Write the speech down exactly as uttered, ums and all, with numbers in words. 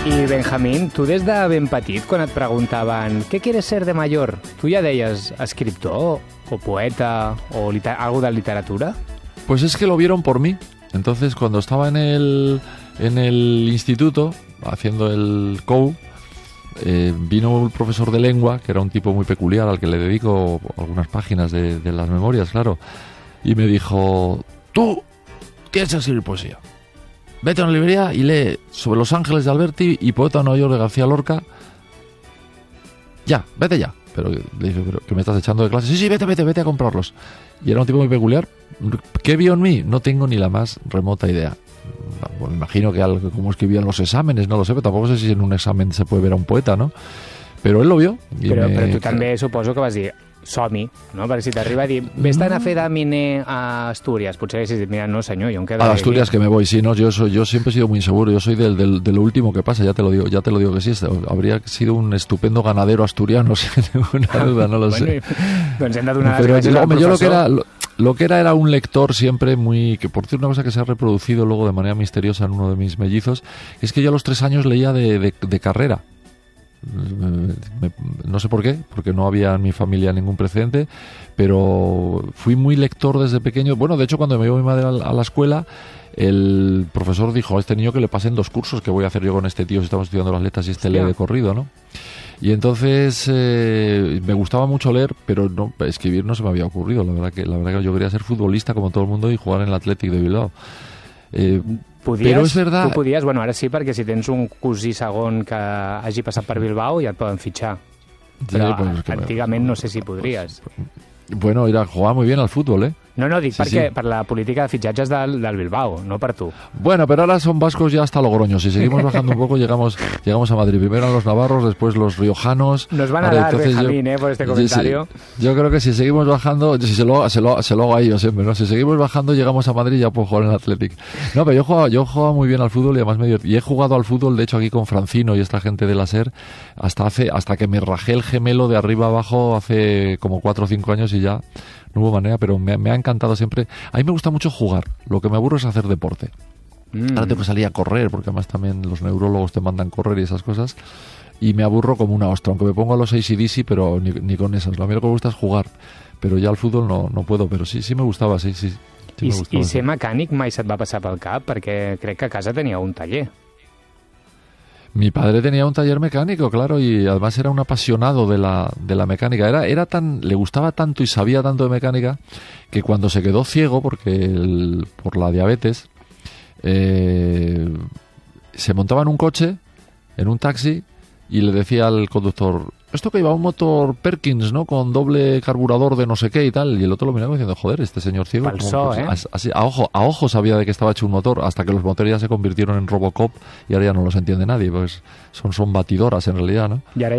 I Benjamín, tu des de ben petit, quan et preguntaven què quieres ser de mayor, tu ja deies escriptor o poeta o liter- algo de literatura? Pues es que lo vieron por mí. Entonces, cuando estaba en el, en el instituto, haciendo el C O U, eh, vino el profesor de lengua, que era un tipo muy peculiar, al que le dedico algunas páginas de, de las memorias, claro, y me dijo, tú tienes que escribir poesía. Vete a una librería y lee sobre Los Ángeles de Alberti y Poeta de Nueva York de García Lorca. Ya, vete ya. Pero le dije, ¿pero que me estás echando de clase? Sí, sí, vete, vete, vete a comprarlos. Y era un tipo muy peculiar. ¿Qué vio en mí? No tengo ni la más remota idea. Bueno, me imagino que algo como escribían los exámenes, no lo sé, pero tampoco sé si en un examen se puede ver a un poeta, ¿no? Pero él lo vio. I Però, me... però tu també suposo que vas dir som-hi, no? Perquè si t'arriba a dir vés-te'n a fer de miner a Astúries, potser haguessis dit, mira, no senyor, jo em quedo A Asturias que me voy, sí, no, yo soy, yo siempre he sido muy inseguro, yo soy del, del, de lo último que pasa, ya te lo digo, ya te lo digo que sí, habría sido un estupendo ganadero asturiano, sin ninguna duda, no lo bueno, sé. Doncs hem de donar Pero, les gràcies al hombre, yo lo que professor. era lo, lo que era era un lector siempre muy, que por cierto una cosa que se ha reproducido luego de manera misteriosa en uno de mis mellizos, es que yo a los tres años leía de, de, de carrera. Me, no sé por qué, porque no había en mi familia ningún precedente, pero fui muy lector desde pequeño. Bueno, de hecho, cuando me iba mi madre a la, a la escuela, el profesor dijo a este niño que le pasen dos cursos, que voy a hacer yo con este tío si estamos estudiando las letras y este lee de corrido, ¿no? Y entonces eh, me gustaba mucho leer, pero no escribir no se me había ocurrido. La verdad que la verdad que yo quería ser futbolista como todo el mundo y jugar en el Athletic de Bilbao. Eh, Podies, però és verdad... Tu podies, bueno, ara sí, perquè si tens un cosí segon que hagi passat per Bilbao ja et poden fitxar. Però Sí, pues, que antigament me... no sé si podries. Bueno, era jugar muy bien al fútbol, ¿eh? No, no, dic Sí, perquè sí. per la política de fitxatges del, del Bilbao, no per tu. Bueno, pero ahora son vascos ya hasta Logroño. Si seguimos bajando un poco, llegamos llegamos a Madrid. Primero eran los navarros, después los riojanos. Nos van a Ahora, dar, entonces Benjamín, yo, eh, por este yo- comentario. sí, yo creo que si seguimos bajando, si se lo, se lo, se lo hago a ellos siempre, ¿no? Si seguimos bajando, llegamos a Madrid y ya puedo jugar en el Athletic. No, pero yo jugaba, yo jugaba muy bien al fútbol y además me divert- y he jugado al fútbol, de hecho, aquí con Francino y esta gente de la SER, hasta hace, hasta que me rajé el gemelo de arriba abajo hace como cuatro o cinco años y ya no hubo manera, pero me, me ha encantado siempre. A mí me gusta mucho jugar, lo que me aburro es hacer deporte. Mm. Ahora tengo que salir a correr, porque además también los neurólogos te mandan correr y esas cosas, y me aburro como una ostra, aunque me pongo a los A C D C, pero ni, ni con esas. Lo mío que me gusta es jugar, pero ya al fútbol no, no puedo, pero sí, sí me gustaba, sí, sí. sí I, me gustaba, I sí. ser mecànic mai se't va passar pel cap? Perquè crec que a casa tenia un taller. Mi padre tenía un taller mecánico, claro, y además era un apasionado de la, de la mecánica. Era, era tan, le gustaba tanto y sabía tanto de mecánica que cuando se quedó ciego, porque el- por la diabetes, eh, se montaba en un coche, en un taxi, y le decía al conductor, esto que iba un motor Perkins, ¿no? Con doble carburador de no sé qué y tal. Y el otro lo miraba diciendo, joder, este señor ciego. Pal ¿cómo- so, pues, ¿eh? as- así, a ojo, a ojo sabía de que estaba hecho un motor, hasta que los motores ya se convirtieron en Robocop y ahora ya no los entiende nadie, pues son, son batidoras en realidad, ¿no? I ara